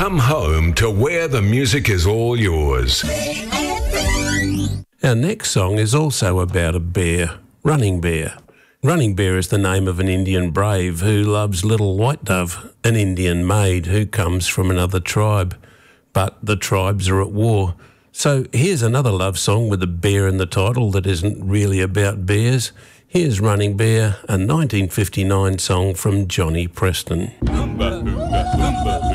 Come home to where the music is all yours. Our next song is also about a bear, Running Bear. Running Bear is the name of an Indian brave who loves Little White Dove, an Indian maid who comes from another tribe. But the tribes are at war. So here's another love song with a bear in the title that isn't really about bears. Here's Running Bear, a 1959 song from Johnny Preston. Humba, humba, humba.